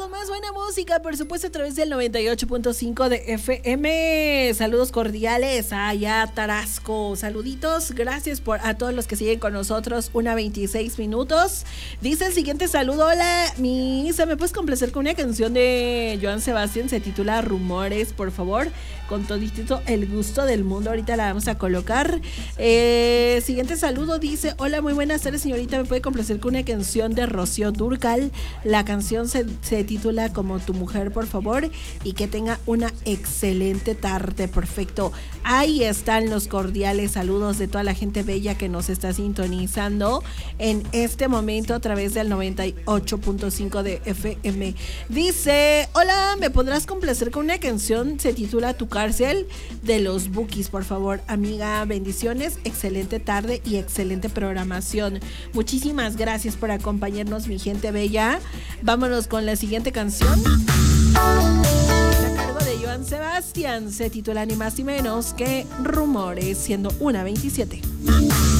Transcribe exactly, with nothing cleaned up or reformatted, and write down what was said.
con más buena música, por supuesto a través del noventa y ocho punto cinco de F M. Saludos cordiales allá Tarasco. Saluditos, gracias por a todos los que siguen con nosotros. Una veintiséis minutos. Dice el siguiente saludo: hola, mi Isa, ¿me puedes complacer con una canción de Joan Sebastián? Se titula Rumores, por favor. Con toditito el gusto del mundo. Ahorita la vamos a colocar. Eh, siguiente saludo dice: hola, muy buenas tardes, señorita. ¿Me puede complacer con una canción de Rocío Dúrcal? La canción se, se titula Como tu mujer, por favor. Y que tenga una excelente tarde. Perfecto. Ahí están los cordiales saludos de toda la gente bella que nos está sintonizando en este momento a través del noventa y ocho punto cinco de F M. Dice: hola, ¿me podrás complacer con una canción? Se titula Tu Cárcel, de los Bukis, por favor, amiga. Bendiciones, excelente tarde y excelente programación. Muchísimas gracias por acompañarnos, mi gente bella. Vámonos con la siguiente canción. A cargo de Joan Sebastián, se titula ni más ni menos que Rumores, siendo una veintisiete.